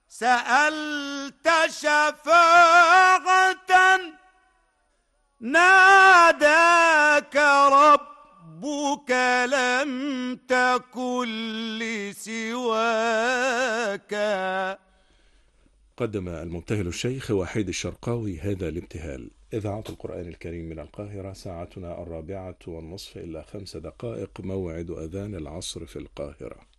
سألت شفاعة ناداك ربك لم تكن لسواك. قدم المبتهل الشيخ وحيد الشرقاوي هذا الابتهال. إذاعة القرآن الكريم من القاهرة، ساعتنا 4:30 إلا 5 دقائق، موعد أذان العصر في القاهرة.